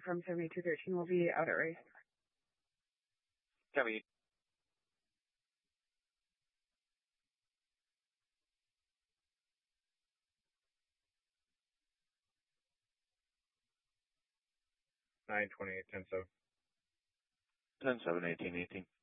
from 7213 will be out at race. Copy. 928, 10-7. 10-7, 18-18.